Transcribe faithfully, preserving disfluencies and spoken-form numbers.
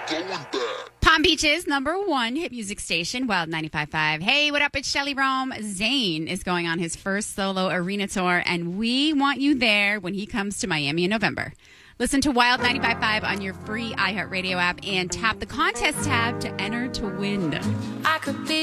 going back. Palm Beach's number one hit music station, Wild ninety-five point five. Hey, what up? It's Shelly Rome. Zayn is going on his first solo arena tour, and we want you there when he comes to Miami in November. Listen to Wild ninety-five point five on your free iHeartRadio app and tap the contest tab to enter to win. I could be